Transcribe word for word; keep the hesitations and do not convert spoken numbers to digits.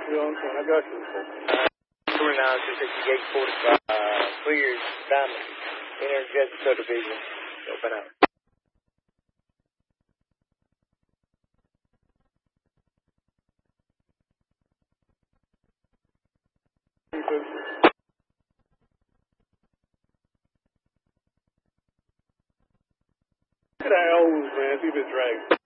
on, I got you. Two nine two sixty-eight forty-five. Uh, clears Diamond. Energetic subdivision. Open out. Look at that hose, man. See if it's dragging.